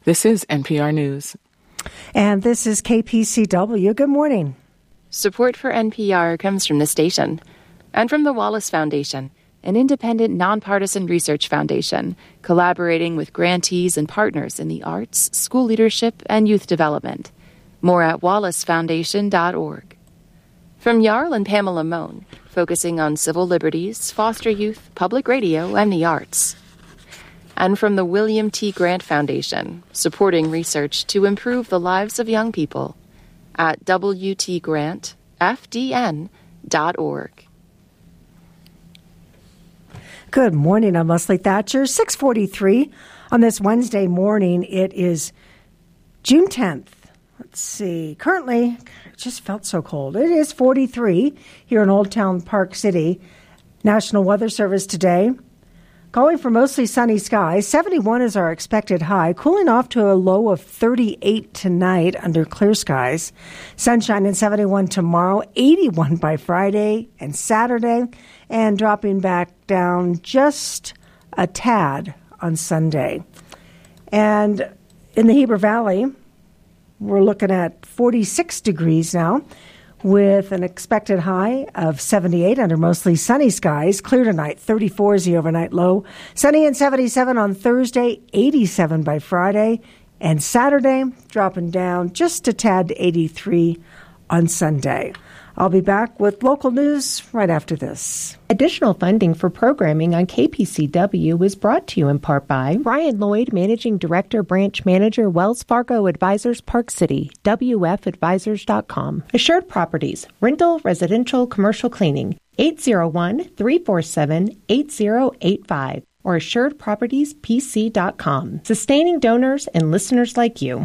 This is NPR News. And this is KPCW. Good morning. Support for NPR comes from the station and from the Wallace Foundation, an independent, nonpartisan research foundation collaborating with grantees and partners in the arts, school leadership, and youth development. More at wallacefoundation.org. From Jarl and Pamela Mohn, focusing on civil liberties, foster youth, public radio, and the arts. And from the William T. Grant Foundation, supporting research to improve the lives of young people at wtgrantfdn.org. Good morning. I'm Leslie Thatcher. 6:43 on this Wednesday morning. It is June 10th. Let's see. Currently, it just felt so cold. It is 43 here in Old Town Park City. National Weather Service today calling for mostly sunny skies. 71 is our expected high, cooling off to a low of 38 tonight under clear skies. Sunshine and 71 tomorrow, 81 by Friday and Saturday, and dropping back down just a tad on Sunday. And in the Heber Valley, we're looking at 46 degrees now, with an expected high of 78 under mostly sunny skies. Clear tonight, 34 is the overnight low. Sunny and 77 on Thursday, 87 by Friday. And Saturday, dropping down just a tad to 83 on Sunday. I'll be back with local news right after this. Additional funding for programming on KPCW is brought to you in part by Brian Lloyd, Managing Director, Branch Manager, Wells Fargo Advisors, Park City, WFadvisors.com. Assured Properties, rental, residential, commercial cleaning, 801-347-8085 or assuredpropertiespc.com. Sustaining donors and listeners like you.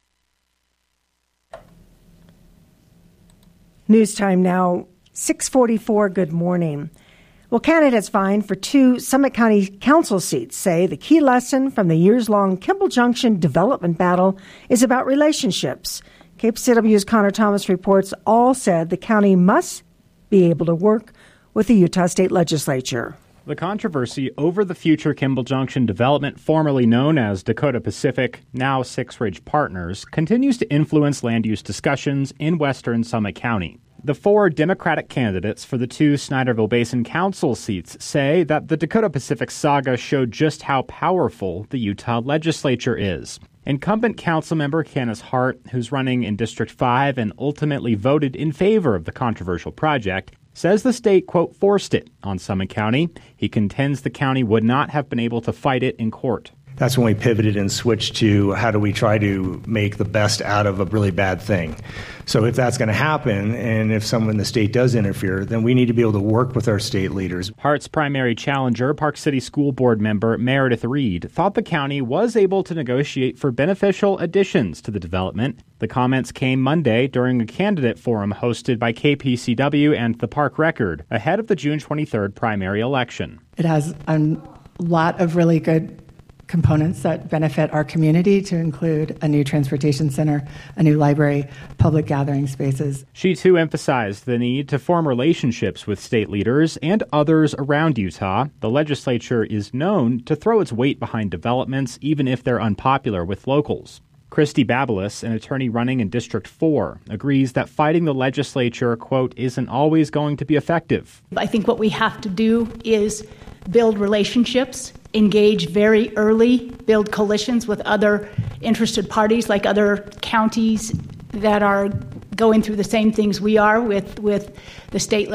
News time now, 6:44. Good morning. Well, candidates vying for 2 Summit County Council seats say the key lesson from the years-long Kimball Junction development battle is about relationships. KPCW's Connor Thomas reports all said the county must be able to work with the Utah State Legislature. The controversy over the future Kimball Junction development, formerly known as Dakota Pacific, now Six Ridge Partners, continues to influence land use discussions in western Summit County. The 4 Democratic candidates for the 2 Snyderville Basin Council seats say that the Dakota Pacific saga showed just how powerful the Utah legislature is. Incumbent councilmember Candace Hart, who's running in District 5 and ultimately voted in favor of the controversial project, says the state, quote, forced it on Summit County. He contends the county would not have been able to fight it in court. That's when we pivoted and switched to how do we try to make the best out of a really bad thing. So if that's going to happen, and if someone in the state does interfere, then we need to be able to work with our state leaders. Hart's primary challenger, Park City School Board member Meredith Reed, thought the county was able to negotiate for beneficial additions to the development. The comments came Monday during a candidate forum hosted by KPCW and the Park Record ahead of the June 23rd primary election. It has a lot of really good components that benefit our community, to include a new transportation center, a new library, public gathering spaces. She, too, emphasized the need to form relationships with state leaders and others around Utah. The legislature is known to throw its weight behind developments, even if they're unpopular with locals. Christy Babelis, an attorney running in District 4, agrees that fighting the legislature, quote, isn't always going to be effective. I think what we have to do is build relationships, engage very early, build coalitions with other interested parties, like other counties that are going through the same things we are, with the state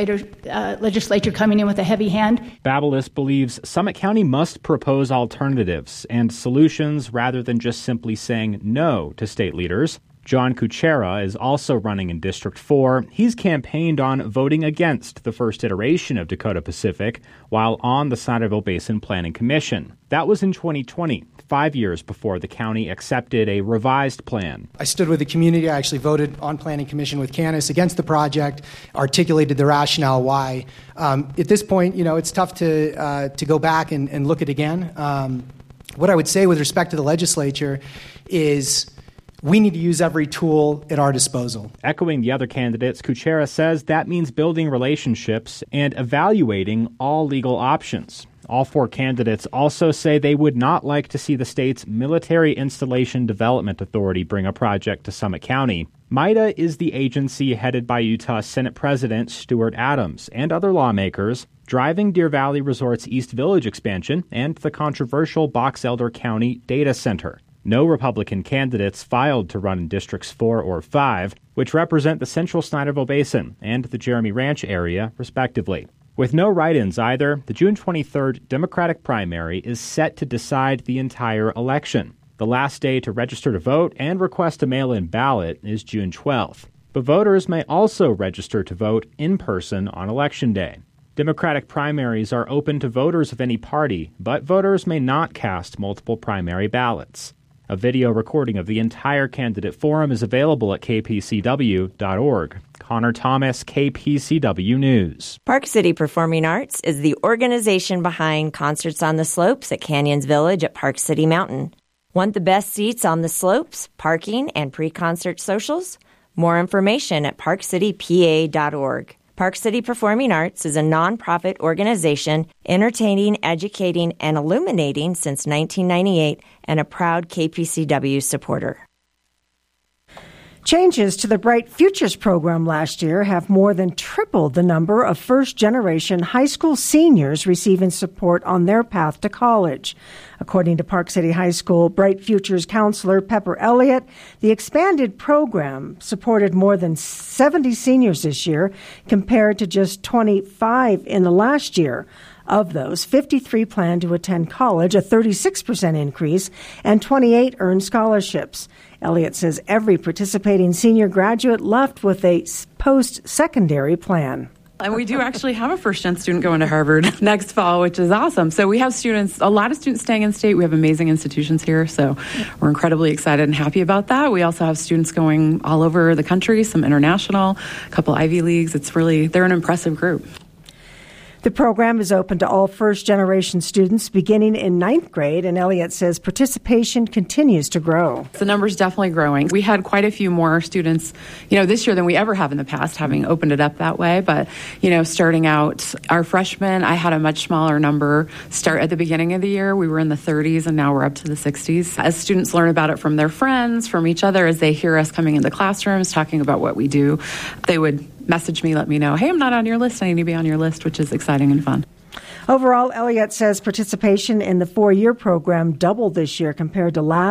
legislature coming in with a heavy hand. Babelis believes Summit County must propose alternatives and solutions rather than just simply saying no to state leaders. John Kuchera is also running in District 4. He's campaigned on voting against the first iteration of Dakota Pacific while on the Snyderville Basin Planning Commission. That was in 2020, 5 years before the county accepted a revised plan. I stood with the community. I actually voted on Planning Commission with Candace against the project, articulated the rationale why. At this point, it's tough to go back and look at it again. What I would say with respect to the legislature is we need to use every tool at our disposal. Echoing the other candidates, Kuchera says that means building relationships and evaluating all legal options. All four candidates also say they would not like to see the state's Military Installation Development Authority bring a project to Summit County. MIDA is the agency headed by Utah Senate President Stuart Adams and other lawmakers, driving Deer Valley Resort's East Village expansion and the controversial Box Elder County Data Center. No Republican candidates filed to run in Districts 4 or 5, which represent the central Snyderville Basin and the Jeremy Ranch area, respectively. With no write-ins either, the June 23rd Democratic primary is set to decide the entire election. The last day to register to vote and request a mail-in ballot is June 12th. But voters may also register to vote in person on Election Day. Democratic primaries are open to voters of any party, but voters may not cast multiple primary ballots. A video recording of the entire candidate forum is available at kpcw.org. Connor Thomas, KPCW News. Park City Performing Arts is the organization behind Concerts on the Slopes at Canyons Village at Park City Mountain. Want the best seats on the slopes, parking, and pre-concert socials? More information at parkcitypa.org. Park City Performing Arts is a nonprofit organization entertaining, educating, and illuminating since 1998 and a proud KPCW supporter. Changes to the Bright Futures program last year have more than tripled the number of first-generation high school seniors receiving support on their path to college. According to Park City High School Bright Futures counselor Pepper Elliott, the expanded program supported more than 70 seniors this year compared to just 25 in the last year. Of those, 53 plan to attend college, a 36% increase, and 28 earned scholarships. Elliott says every participating senior graduate left with a post-secondary plan. And we do actually have a first-gen student going to Harvard next fall, which is awesome. So we have students, a lot of students staying in state. We have amazing institutions here, so we're incredibly excited and happy about that. We also have students going all over the country, some international, a couple Ivy Leagues. They're an impressive group. The program is open to all first-generation students beginning in 9th grade, and Elliott says participation continues to grow. The number's definitely growing. We had quite a few more students, this year than we ever have in the past, having opened it up that way. But, starting out, our freshmen, I had a much smaller number start at the beginning of the year. We were in the 30s, and now we're up to the 60s. As students learn about it from their friends, from each other, as they hear us coming into classrooms, talking about what we do, they would message me, let me know, hey, I'm not on your list. I need to be on your list, which is exciting and fun. Overall, Elliott says participation in the 4-year program doubled this year compared to last